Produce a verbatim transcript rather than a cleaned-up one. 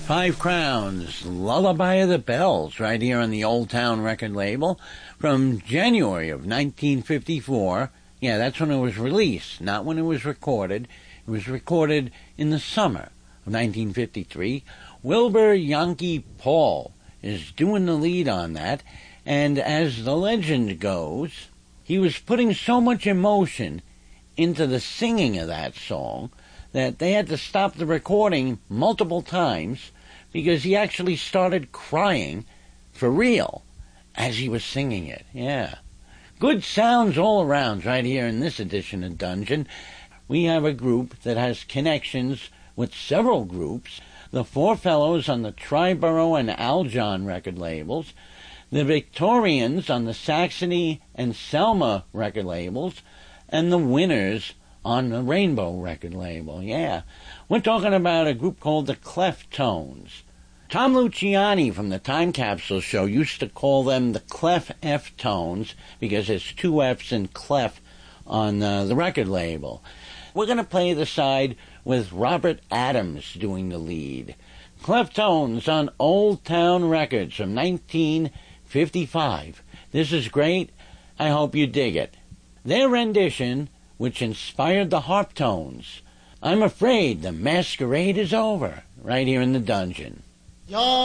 Five Crowns, Lullaby of the Bells, right here on the Old Town record label from January of nineteen fifty-four. Yeah, that's when it was released, not when it was recorded. It was recorded in the summer of nineteen fifty-three. Wilbur Yankee Paul is doing the lead on that, and as the legend goes, he was putting so much emotion into the singing of that song that they had to stop the recording multiple times because he actually started crying for real as he was singing it. Yeah. Good sounds all around right here in this edition of Dungeon. We have a group that has connections with several groups. The Four Fellows on the Triborough and Aljon record labels. The Victorians on the Saxony and Selma record labels. And the Winners on the Rainbow record label. Yeah. We're talking about a group called the Cleftones. Tom Luciani from the Time Capsule Show used to call them the Clef F-Tones because there's two F's in Clef on uh, the record label. We're going to play the side with Robert Adams doing the lead. Cleftones on Old Town Records from nineteen fifty-five. This is great. I hope you dig it. Their rendition, which inspired the Harptones, I'm Afraid the Masquerade is Over, right here in the Dungeon. Ja